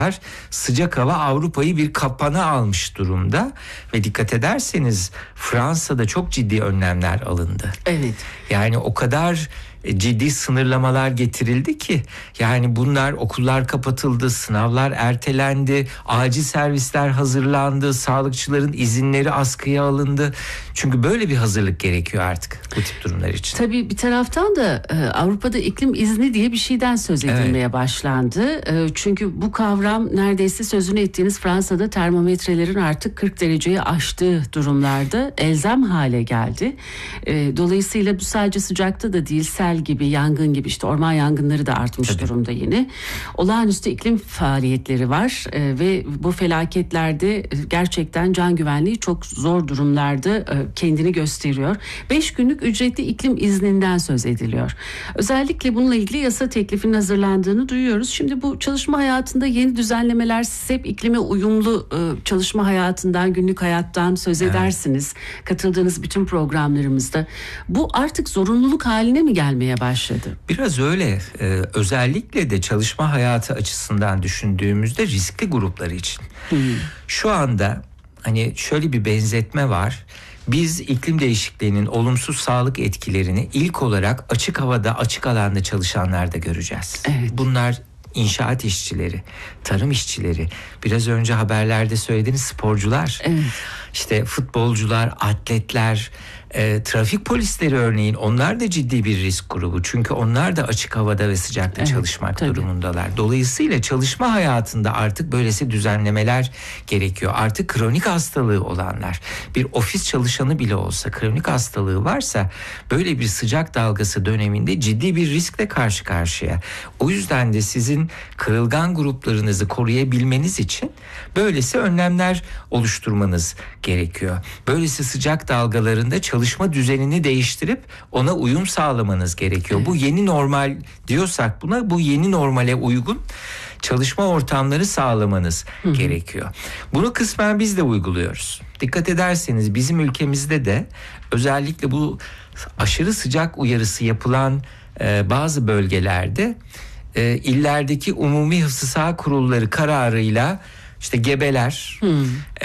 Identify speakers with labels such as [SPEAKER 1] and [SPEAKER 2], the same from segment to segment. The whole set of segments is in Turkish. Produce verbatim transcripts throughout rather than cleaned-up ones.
[SPEAKER 1] sıcak hava Avrupa'yı bir kapana almış durumda ve dikkat ederseniz Fransa'da çok ciddi önlemler alındı.
[SPEAKER 2] Evet.
[SPEAKER 1] Yani o kadar ciddi sınırlamalar getirildi ki yani bunlar, okullar kapatıldı, sınavlar ertelendi, acil servisler hazırlandı, sağlıkçıların izinleri askıya alındı. Çünkü böyle bir hazırlık gerekiyor artık bu tip durumlar için.
[SPEAKER 2] Tabii bir taraftan da e, Avrupa'da iklim izni diye bir şeyden söz edilmeye evet. başlandı. E, çünkü bu kavram neredeyse sözünü ettiğiniz Fransa'da termometrelerin artık kırk dereceyi aştığı durumlarda elzem hale geldi. E, dolayısıyla bu sadece sıcakta da değil, sel gibi, yangın gibi, işte orman yangınları da artmış Tabii. durumda yine. Olağanüstü iklim faaliyetleri var e, ve bu felaketlerde gerçekten can güvenliği çok zor durumlarda e, kendini gösteriyor. Beş günlük ücretli iklim izninden söz ediliyor. Özellikle bununla ilgili yasa teklifinin hazırlandığını duyuyoruz. Şimdi bu çalışma hayatında yeni düzenlemeler, siz hep iklime uyumlu e, çalışma hayatından, günlük hayattan söz evet. edersiniz. Katıldığınız bütün programlarımızda. Bu artık zorunluluk haline mi gelmeye başladı?
[SPEAKER 1] Biraz öyle. Ee, özellikle de çalışma hayatı açısından düşündüğümüzde riskli gruplar için. Hmm. Şu anda hani şöyle bir benzetme var. Biz iklim değişikliğinin olumsuz sağlık etkilerini ilk olarak açık havada, açık alanda çalışanlarda göreceğiz.
[SPEAKER 2] Evet.
[SPEAKER 1] Bunlar inşaat işçileri, tarım işçileri, biraz önce haberlerde söylediğiniz sporcular,
[SPEAKER 2] evet.
[SPEAKER 1] işte futbolcular, atletler, e, trafik polisleri örneğin, onlar da ciddi bir risk grubu. Çünkü onlar da açık havada ve sıcakta evet, çalışmak tabii. durumundalar. Dolayısıyla çalışma hayatında artık böylesi düzenlemeler gerekiyor. Artık kronik hastalığı olanlar, bir ofis çalışanı bile olsa kronik hastalığı varsa böyle bir sıcak dalgası döneminde ciddi bir riskle karşı karşıya. O yüzden de sizin kırılgan gruplarınızı koruyabilmeniz için böylesi önlemler oluşturmanız gerekiyor. Böylesi sıcak dalgalarında çalışma düzenini değiştirip ona uyum sağlamanız gerekiyor. Evet. Bu yeni normal diyorsak buna, bu yeni normale uygun çalışma ortamları sağlamanız Hı-hı. gerekiyor. Bunu kısmen biz de uyguluyoruz. Dikkat ederseniz bizim ülkemizde de özellikle bu aşırı sıcak uyarısı yapılan e, bazı bölgelerde e, illerdeki umumi hıfzı sağ kurulları kararıyla İşte gebeler, hmm.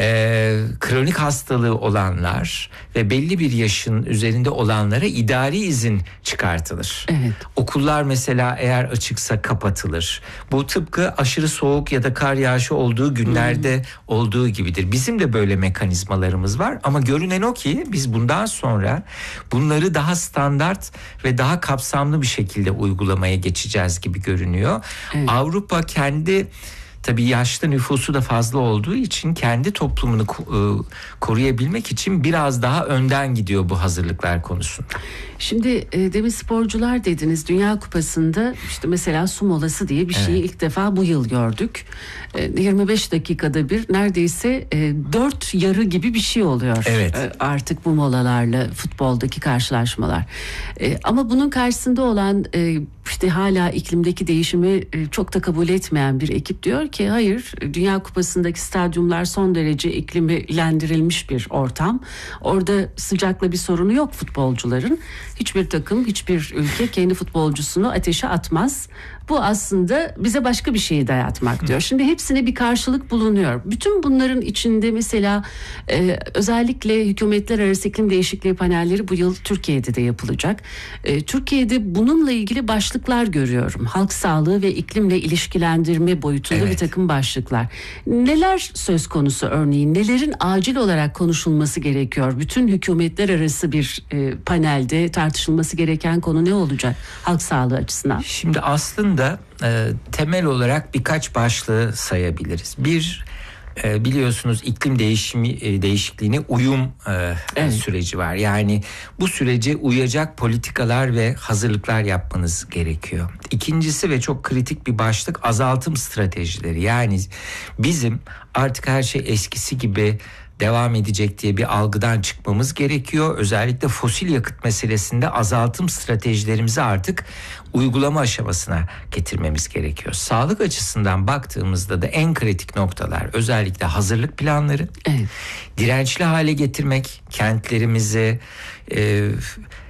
[SPEAKER 1] e, kronik hastalığı olanlar ve belli bir yaşın üzerinde olanlara idari izin çıkartılır.
[SPEAKER 2] Evet.
[SPEAKER 1] Okullar mesela eğer açıksa kapatılır. Bu tıpkı aşırı soğuk ya da kar yağışı olduğu günlerde hmm. olduğu gibidir. Bizim de böyle mekanizmalarımız var ama görünen o ki biz bundan sonra bunları daha standart ve daha kapsamlı bir şekilde uygulamaya geçeceğiz gibi görünüyor. Evet. Avrupa kendi Tabii yaşlı nüfusu da fazla olduğu için kendi toplumunu koruyabilmek için biraz daha önden gidiyor bu hazırlıklar konusunda.
[SPEAKER 2] Şimdi e, demin sporcular dediniz, Dünya Kupası'nda işte mesela su molası diye bir evet. şeyi ilk defa bu yıl gördük. E, yirmi beş dakikada bir neredeyse e, dört yarı gibi bir şey oluyor.
[SPEAKER 1] Evet.
[SPEAKER 2] E, artık bu molalarla futboldaki karşılaşmalar. E, ama bunun karşısında olan e, işte hala iklimdeki değişimi e, çok da kabul etmeyen bir ekip diyor ki hayır, Dünya Kupası'ndaki stadyumlar son derece iklimlendirilmiş bir ortam. Orada sıcakla bir sorunu yok futbolcuların. Hiçbir takım, hiçbir ülke kendi futbolcusunu ateşe atmaz. Bu aslında bize başka bir şeyi dayatmak diyor. Şimdi hepsine bir karşılık bulunuyor. Bütün bunların içinde mesela e, özellikle hükümetler arası iklim değişikliği panelleri bu yıl Türkiye'de de yapılacak. E, Türkiye'de bununla ilgili başlıklar görüyorum. Halk sağlığı ve iklimle ilişkilendirme boyutunda evet. bir takım başlıklar. Neler söz konusu örneğin? Nelerin acil olarak konuşulması gerekiyor? Bütün hükümetler arası bir e, panelde tartışılması gereken konu ne olacak halk sağlığı açısından?
[SPEAKER 1] Şimdi aslında da e, temel olarak birkaç başlığı sayabiliriz. Bir, e, biliyorsunuz iklim değişimi e, değişikliğine uyum e, evet. süreci var. Yani bu sürece uyacak politikalar ve hazırlıklar yapmanız gerekiyor. İkincisi ve çok kritik bir başlık, azaltım stratejileri. Yani bizim artık her şey eskisi gibi devam edecek diye bir algıdan çıkmamız gerekiyor. Özellikle fosil yakıt meselesinde azaltım stratejilerimizi artık uygulama aşamasına getirmemiz gerekiyor. Sağlık açısından baktığımızda da en kritik noktalar özellikle hazırlık planları,
[SPEAKER 2] evet.
[SPEAKER 1] dirençli hale getirmek, kentlerimizi, e,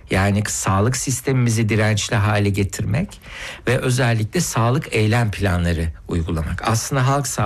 [SPEAKER 1] Yani sağlık sistemimizi dirençli hale getirmek ve özellikle sağlık eylem planları uygulamak. Aslında halk sağlığı